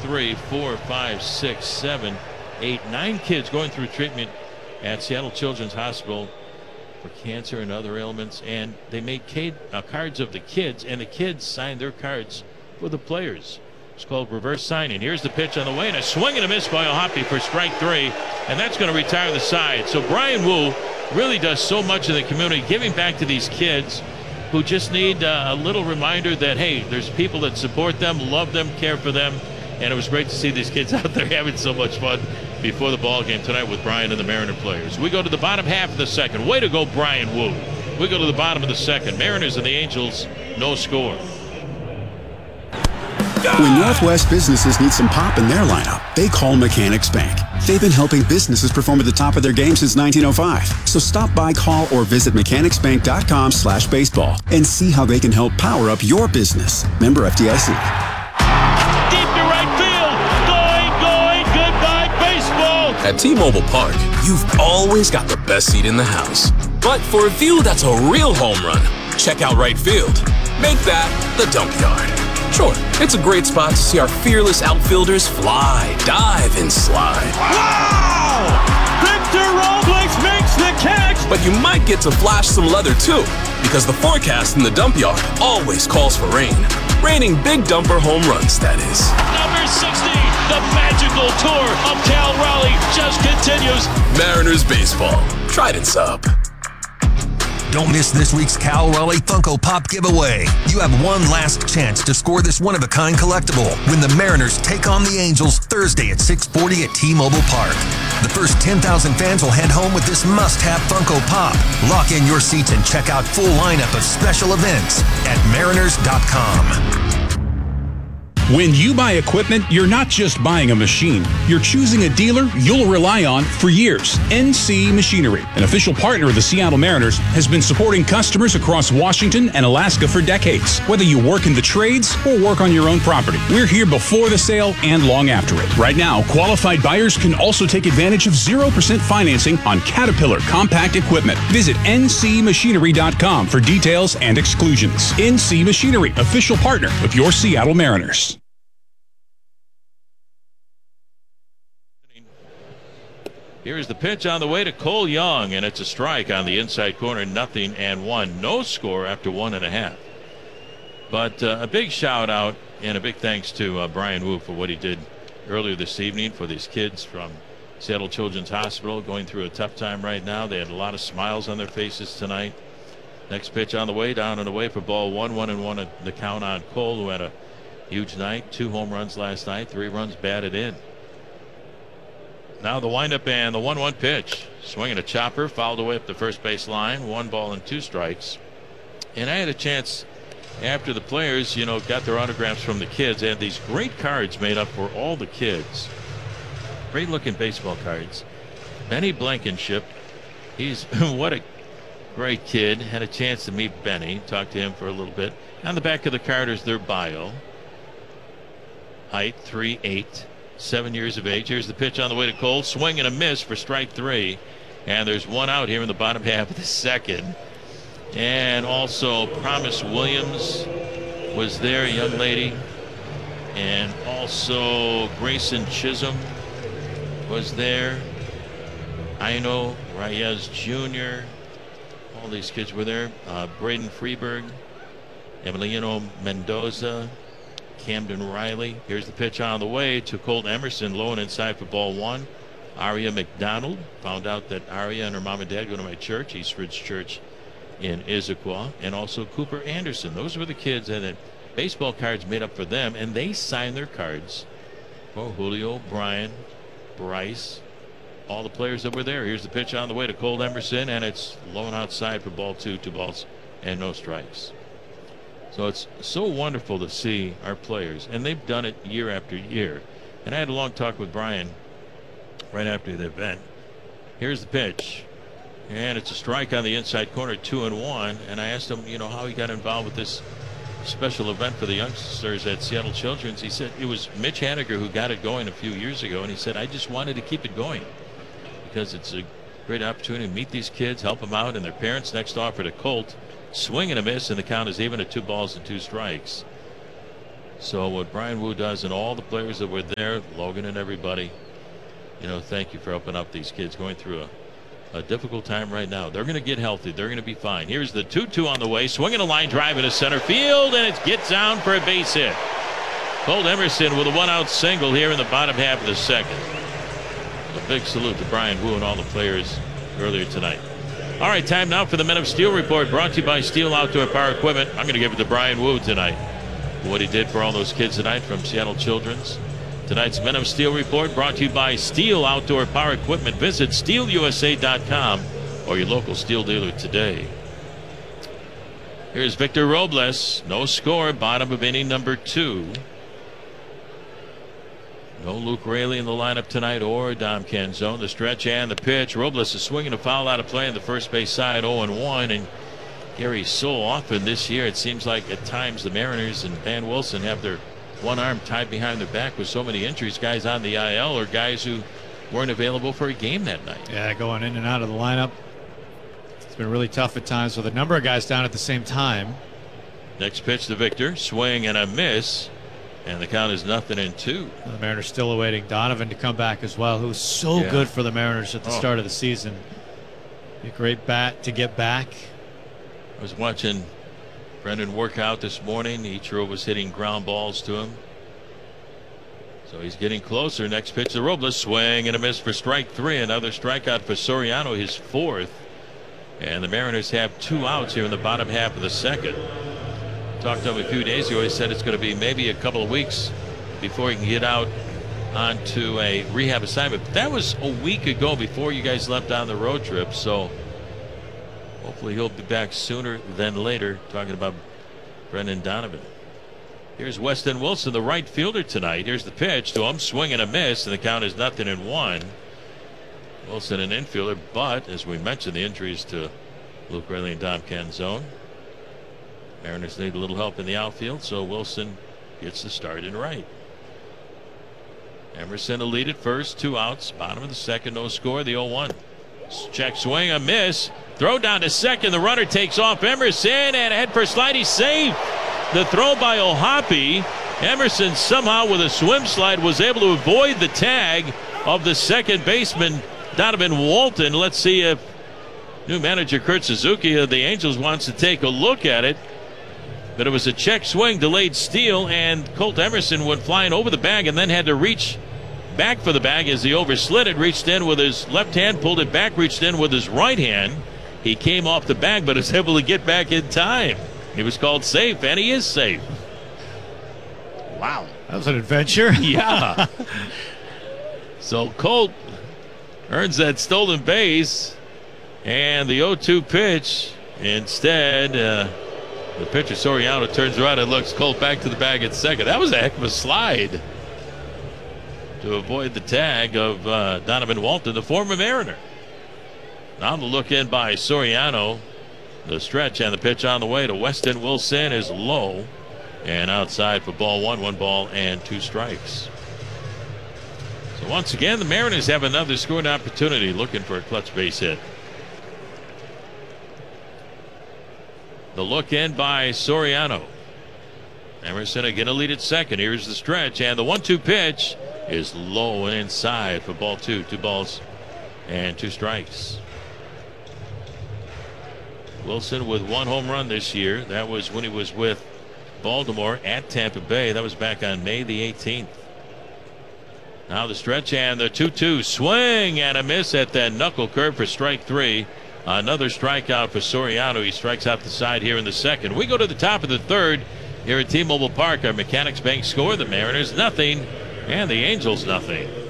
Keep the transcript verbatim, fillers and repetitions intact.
three, four, five, six, seven, eight, nine kids going through treatment at Seattle Children's Hospital for cancer and other ailments, and they made cade, uh, cards of the kids, and the kids signed their cards for the players. It's called reverse signing. Here's the pitch on the way, and a swing and a miss by O'Hoppe for strike three, and that's going to retire the side. So Brian Wu really does so much in the community, giving back to these kids who just need uh, a little reminder that, hey, there's people that support them, love them, care for them, and it was great to see these kids out there having so much fun before the ball game tonight with Brian and the Mariner players. We go to the bottom half of the second. Way to go, Brian Wu. We go to the bottom of the second. Mariners and the Angels, no score. When Northwest businesses need some pop in their lineup, they call Mechanics Bank. They've been helping businesses perform at the top of their game since nineteen oh five. So stop by, call, or visit mechanics bank dot com slash baseball and see how they can help power up your business. Member F D I C. Deep to right field. Going, going, goodbye baseball. At T-Mobile Park, you've always got the best seat in the house. But for a view that's a real home run, check out right field. Make that the dump yard. Sure, it's a great spot to see our fearless outfielders fly, dive, and slide. Wow! Victor Robles makes the catch! But you might get to flash some leather too, because the forecast in the dump yard always calls for rain. Raining big dumper home runs, that is. Number sixty, the magical tour of Cal Raleigh just continues. Mariners baseball. Trident's up. Don't miss this week's Cal Raleigh Funko Pop giveaway. You have one last chance to score this one-of-a-kind collectible when the Mariners take on the Angels Thursday at six forty at T-Mobile Park. The first ten thousand fans will head home with this must-have Funko Pop. Lock in your seats and check out full lineup of special events at mariners dot com. When you buy equipment, you're not just buying a machine. You're choosing a dealer you'll rely on for years. N C Machinery, an official partner of the Seattle Mariners, has been supporting customers across Washington and Alaska for decades. Whether you work in the trades or work on your own property, we're here before the sale and long after it. Right now, qualified buyers can also take advantage of zero percent financing on Caterpillar compact equipment. Visit N C machinery dot com for details and exclusions. N C Machinery, official partner of your Seattle Mariners. Here's the pitch on the way to Cole Young, and it's a strike on the inside corner, nothing and one. No score after one and a half. But uh, a big shout out and a big thanks to uh, Brian Wu for what he did earlier this evening for these kids from Seattle Children's Hospital going through a tough time right now. They had a lot of smiles on their faces tonight. Next pitch on the way, down and away for ball one, one and one at the count on Cole, who had a huge night. Two home runs last night, three runs batted in. Now the windup and the one one pitch. Swinging a chopper, fouled away up the first base line. One ball and two strikes. And I had a chance after the players, you know, got their autographs from the kids. They had these great cards made up for all the kids. Great looking baseball cards. Benny Blankenship. He's what a great kid. Had a chance to meet Benny. Talked to him for a little bit. On the back of the card is their bio. Height three eight. Seven years of age. Here's the pitch on the way to Cole. Swing and a miss for strike three. And there's one out here in the bottom half of the second. And also Promise Williams was there, a young lady. And also Grayson Chisholm was there. Aino Reyes Junior All these kids were there. Uh, Braden Freeberg, Emiliano Mendoza, Camden Riley. Here's the pitch on the way to Colt Emerson, low and inside for ball one. Aria McDonald. Found out that Aria and her mom and dad go to my church, Eastridge Church in Issaquah. And also Cooper Anderson. Those were the kids that had baseball cards made up for them, and they signed their cards for Julio, Brian, Bryce, all the players that were there. Here's the pitch on the way to Colt Emerson, and it's low and outside for ball two, two balls and no strikes. So it's so wonderful to see our players, and they've done it year after year. And I had a long talk with Brian right after the event. Here's the pitch, and it's a strike on the inside corner, two and one. And I asked him, you know, how he got involved with this special event for the youngsters at Seattle Children's. He said it was Mitch Haniger who got it going a few years ago, and he said, I just wanted to keep it going because it's a great opportunity to meet these kids, help them out, and their parents. Next offer to Colt. Swing and a miss, and the count is even at two balls and two strikes. So what Brian Wu does, and all the players that were there, Logan and everybody, you know, thank you for helping out these kids going through a, a difficult time right now. They're going to get healthy. They're going to be fine. Here's the two two on the way, swinging a line drive into center field, and it gets down for a base hit. Colt Emerson with a one-out single here in the bottom half of the second. A big salute to Brian Wu and all the players earlier tonight. All right, time now for the Men of Steel report, brought to you by Steel Outdoor Power Equipment. I'm going to give it to Brian Wu tonight for what he did for all those kids tonight from Seattle Children's. Tonight's Men of Steel report brought to you by Steel Outdoor Power Equipment. Visit steel u s a dot com or your local Steel dealer today. Here's Victor Robles. No score, bottom of inning number two. No Luke Raley in the lineup tonight or Dom Canzone. The stretch and the pitch. Robles is swinging a foul out of play on the first base side, oh and one. And Gary, so often this year it seems like at times the Mariners and Van Wilson have their one arm tied behind their back with so many injuries. Guys on the I L or guys who weren't available for a game that night. Yeah, going in and out of the lineup. It's been really tough at times with a number of guys down at the same time. Next pitch to Victor. Swing and a miss. And the count is nothing in two. The Mariners still awaiting Donovan to come back as well, who's so Yeah. good for the Mariners at the Oh. start of the season. A great bat to get back. I was watching Brendan work out this morning. Ichiro was hitting ground balls to him. So he's getting closer. Next pitch to Robles. Swing and a miss for strike three. Another strikeout for Soriano, his fourth. And the Mariners have two outs here in the bottom half of the second. Talked to him a few days ago. He said it's going to be maybe a couple of weeks before he can get out onto a rehab assignment. But that was a week ago before you guys left on the road trip. So hopefully he'll be back sooner than later. Talking about Brendan Donovan. Here's Weston Wilson, the right fielder tonight. Here's the pitch to him. Swing and a miss, and the count is nothing in one. Wilson an infielder, but as we mentioned, the injuries to Luke Raley and Dom Canzone. Mariners need a little help in the outfield, so Wilson gets the start in right. Emerson a lead at first, two outs, bottom of the second, no score, the oh one. Check swing, a miss, throw down to second, the runner takes off. Emerson and a head first slide, he's safe. The throw by O'Hoppe. Emerson somehow with a swim slide was able to avoid the tag of the second baseman Donovan Walton. Let's see if new manager Kurt Suzuki of the Angels wants to take a look at it. But it was a check swing, delayed steal, and Colt Emerson went flying over the bag and then had to reach back for the bag as he overslid it, reached in with his left hand, pulled it back, reached in with his right hand. He came off the bag but was able to get back in time. He was called safe, and he is safe. Wow. That was an adventure. Yeah. So Colt earns that stolen base, and the oh two pitch instead. Uh, The pitcher Soriano turns around and looks Colt back to the bag at second. That was a heck of a slide to avoid the tag of uh, Donovan Walton, the former Mariner. Now the look in by Soriano. The stretch and the pitch on the way to Weston Wilson is low and outside for ball one, one ball and two strikes. So once again, the Mariners have another scoring opportunity, looking for a clutch base hit. The look in by Soriano. Emerson again a lead at second. Here's the stretch, and the one two pitch is low and inside for ball two. Two balls and two strikes. Wilson with one home run this year. That was when he was with Baltimore at Tampa Bay. That was back on May the eighteenth. Now the stretch and the two two. Swing and a miss at that knuckle curve for strike three. Another strikeout for Soriano. He strikes out the side here in the second. We go to the top of the third here at T-Mobile Park. Our Mechanics Bank score: the Mariners nothing and the Angels nothing.